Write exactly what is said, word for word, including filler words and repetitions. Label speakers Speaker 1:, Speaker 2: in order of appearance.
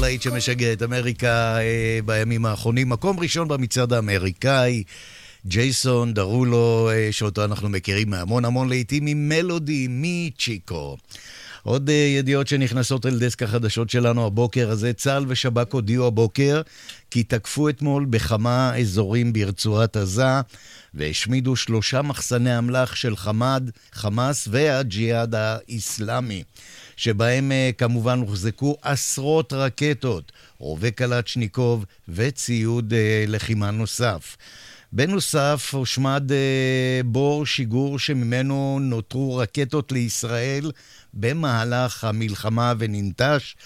Speaker 1: הלהיט שמשגע את אמריקה אה, בימים האחרונים. מקום ראשון במצעד האמריקאי, ג'ייסון דרולו, אה, שאותו אנחנו מכירים מהמון המון להיטים עם מלודי מצ'יקו. עוד uh, ידיעות שנכנסות אל דסק החדשות שלנו הבוקר הזה. צה"ל ושב"כ הודיעו הבוקר כי תקפו אתמול בכמה אזורים ברצועת עזה והשמידו שלושה מחסני אמל"ח של חמאד, חמאס והג'יהאד האסלאמי, שבהם uh, כמובן הוחזקו עשרות רקטות, רובי קלצ'ניקוב וציוד uh, לחימה נוסף. בנוסף, הושמד uh, בור שיגור שממנו נותרו רקטות לישראל במהלך המלחמה וננטש